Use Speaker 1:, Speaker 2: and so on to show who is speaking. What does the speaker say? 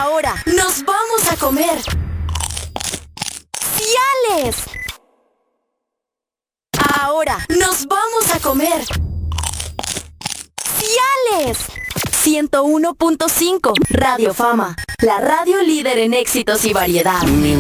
Speaker 1: Ahora nos vamos a comer Ciales. Ahora nos vamos a comer Ciales. 101.5 Radio Fama, la radio líder en éxitos y variedad.